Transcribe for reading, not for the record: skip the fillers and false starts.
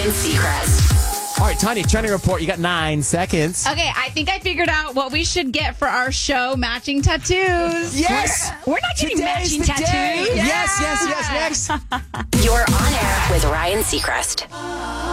Ryan Seacrest. All right, Tanya, trending report. You got 9 seconds. Okay, I think I figured out what we should get for our show, matching tattoos. Yes! We're not getting Today's matching the day. tattoos. Yes, next. You're on air with Ryan Seacrest.